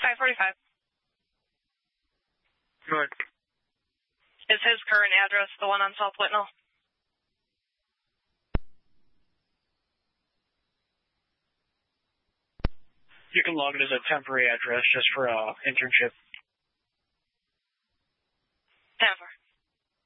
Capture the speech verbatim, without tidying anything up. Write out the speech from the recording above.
five forty-five. Good. Is his current address the one on South Whitnall? You can log it as a temporary address just for uh, internship. Never.